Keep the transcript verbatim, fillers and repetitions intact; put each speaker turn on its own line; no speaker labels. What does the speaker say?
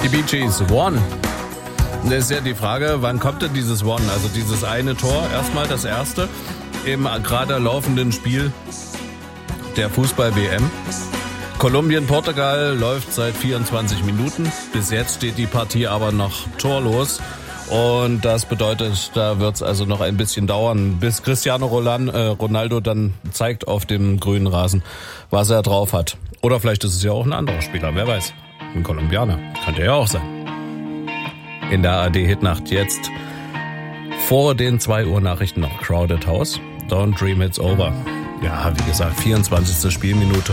Die Bee Gees, One. Das ist ja die Frage, wann kommt denn dieses One? Also dieses eine Tor, erstmal das erste, im gerade laufenden Spiel der Fußball-W M. Kolumbien-Portugal läuft seit vierundzwanzig Minuten. Bis jetzt steht die Partie aber noch torlos. Und das bedeutet, da wird es also noch ein bisschen dauern, bis Cristiano Ronaldo dann zeigt auf dem grünen Rasen, was er drauf hat. Oder vielleicht ist es ja auch ein anderer Spieler, wer weiß. Ein Kolumbianer, könnte ja auch sein. In der A R D-Hitnacht jetzt vor den zwei Uhr Nachrichten noch Crowded House. Don't Dream It's Over. Ja, wie gesagt, vierundzwanzigste Spielminute